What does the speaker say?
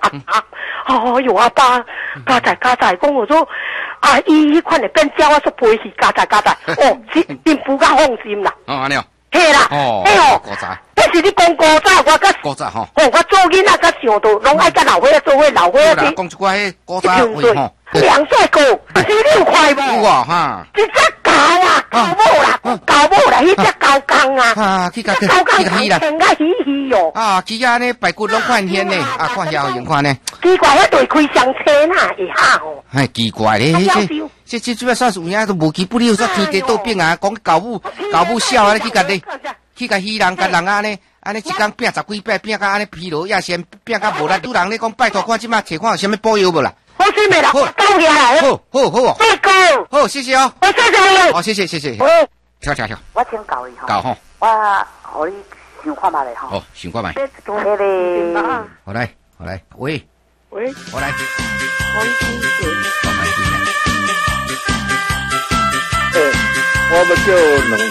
哦哟阿爸，加载，讲我说啊，伊迄款的变鸟，我说陪去加载，哦，是幸福甲放心啦。 哦，安尼哦。 嘿啦， 哎呦，古早， 但是你讲古早，我甲古早吼， 我做囡仔甲想到，拢爱甲老伙仔做伙，老伙仔讲一寡迄古早话吼。 2岁狗16块无？ 有啊哈！ 一只狗啊，狗母啦，迄只狗公啊， 啊，去甲鱼啦，天甲鱼哟！ 啊，去甲呢，排骨拢看现呢，啊，看遐有用看呢。 奇怪，迄对开双车呐，会下哦。 哎，奇怪咧，这要算是有影都无奇不了，说天地倒病啊，讲狗母笑啊，去甲鱼人甲人安尼一工拼10几摆，拼甲安尼疲劳亚先，拼甲无力，有人咧讲拜托看即马摕看有啥物保佑无啦？ 好水没啦，倒下来。 好哦。 再搞。 好，谢谢哦。 我谢谢你。 好，谢谢。跳。 我请教你吼。 教吼。 我互你想看觅咧吼。 好，想看觅。 迄个。 好来，喂。我来。 我听见。 我们就能。